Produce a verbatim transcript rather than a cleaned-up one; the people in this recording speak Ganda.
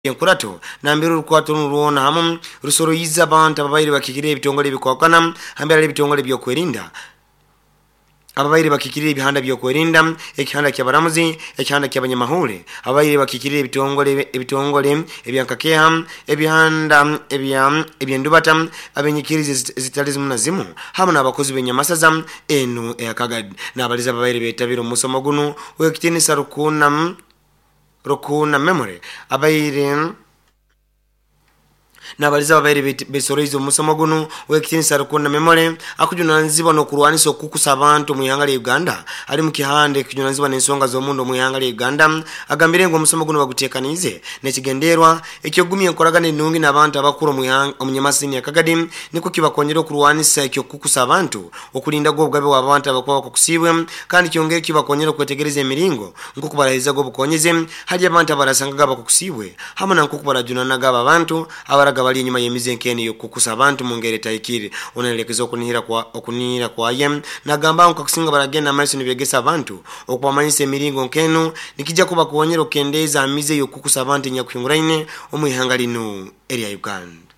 Enkurato nambiru rukwatu nuruona hamu rusoroyiza abantu ababaire bakikire ebitongole bikwakana hambira ebitongole byokwerinda ababaire bakikire ebihanda byokwerinda ekihanda ky'abaramuzi ekihanda ky'abanyamahule ababaire bakikire ebitongole ebitongole ebyankakeha ebihanda ebyam ebyendubata abenyikirize zitali zimu na zimu hamu n'abakozi b'enyamasaza eno eyakagad n'abaliza ababaire betabiro musomo guno wekitinisa rukuna Rokuna memory abaire nabaliza abaire besoroizo musomo guno wekitinisa rokuna memory akujunanzibwa nokulwanisa okukusa abantu mu ihanga lya Uganda ali mu kihande kujunanzibwa n'ensonga z'omundo mu ihanga lya Uganda agambire ngo musomo guno bagutekanize n'ekigenderwa ekyogumye enkolagana ennungi n'abantu abakuru mu omunyamasini yakagadi niko kibakonyera okulwanisa ekyo kukusa abantu okulinda gobgabe w'abantu abakwako kusibwe kandi kyongere kibakonyera okwetegereza emiringo nk'okubaliriza gobukonyeze hali abantu abarasanga gaba kusibwe hamwe na nk'okubala junana gaba abantu abaraga bali nyuma y'emizenkeni yo kukusa abantu mu ngere tayikiri onelekeza okunihira kwa okunihira kwa yem nagamba nko kusinga baragenda amaiso nibegesa abantu okubamanyisa emiringo nkeno nikijja kuba kuonyera okendeza amize yo kukusa abantu nyakwinguraine omwihanga lino eri ya Uganda.